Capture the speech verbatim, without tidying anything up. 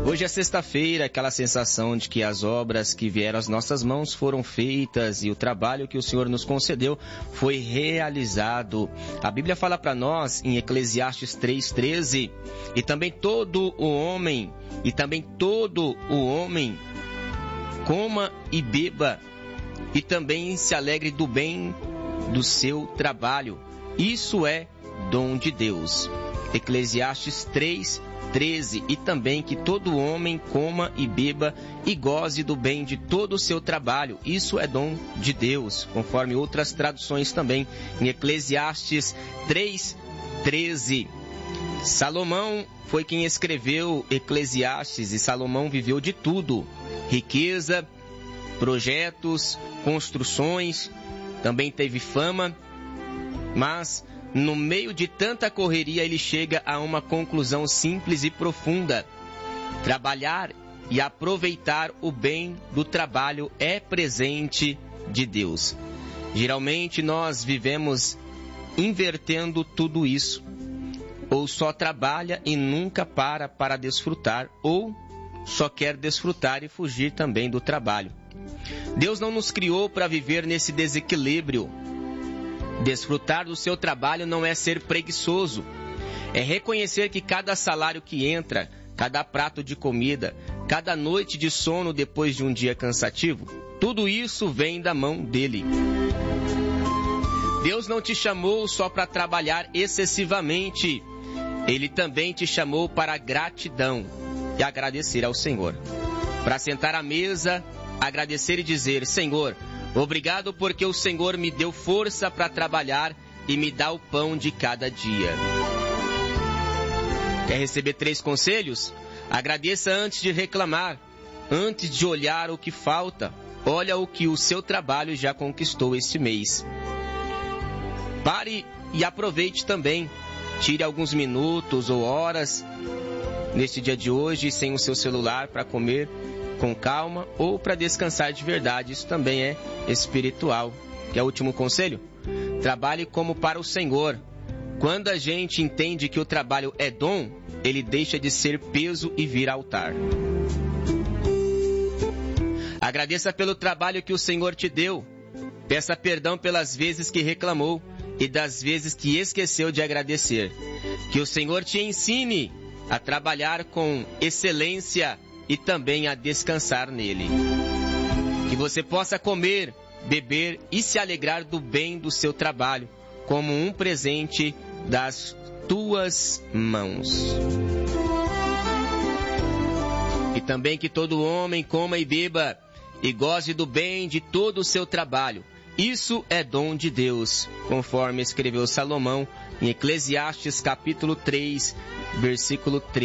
Hoje é sexta-feira, aquela sensação de que as obras que vieram às nossas mãos foram feitas e o trabalho que o Senhor nos concedeu foi realizado. A Bíblia fala para nós em Eclesiastes três, treze, e também todo o homem, e também todo o homem coma e beba, e também se alegre do bem do seu trabalho. Isso é dom de Deus. Eclesiastes três, treze, e também que todo homem coma e beba e goze do bem de todo o seu trabalho. Isso é dom de Deus, conforme outras traduções também, em Eclesiastes três, treze. Salomão foi quem escreveu Eclesiastes, e Salomão viveu de tudo: riqueza, projetos, construções, também teve fama, mas no meio de tanta correria, ele chega a uma conclusão simples e profunda: trabalhar e aproveitar o bem do trabalho é presente de Deus. Geralmente nós vivemos invertendo tudo isso. Ou só trabalha e nunca para para desfrutar, ou só quer desfrutar e fugir também do trabalho. Deus não nos criou para viver nesse desequilíbrio. Desfrutar do seu trabalho não é ser preguiçoso. É reconhecer que cada salário que entra, cada prato de comida, cada noite de sono depois de um dia cansativo, tudo isso vem da mão dele. Deus não te chamou só para trabalhar excessivamente. Ele também te chamou para gratidão e agradecer ao Senhor. Para sentar à mesa, agradecer e dizer: Senhor, obrigado porque o Senhor me deu força para trabalhar e me dá o pão de cada dia. Quer receber três conselhos? Agradeça antes de reclamar, antes de olhar o que falta. Olha o que o seu trabalho já conquistou este mês. Pare e aproveite também. Tire alguns minutos ou horas neste dia de hoje sem o seu celular para comer com calma ou para descansar de verdade. Isso também é espiritual. Quer o último conselho? Trabalhe como para o Senhor. Quando a gente entende que o trabalho é dom, ele deixa de ser peso e vira altar. Agradeça pelo trabalho que o Senhor te deu. Peça perdão pelas vezes que reclamou e das vezes que esqueceu de agradecer. Que o Senhor te ensine a trabalhar com excelência e também a descansar nele. Que você possa comer, beber e se alegrar do bem do seu trabalho, como um presente das tuas mãos. E também que todo homem coma e beba e goze do bem de todo o seu trabalho. Isso é dom de Deus, conforme escreveu Salomão em Eclesiastes capítulo três, versículo três.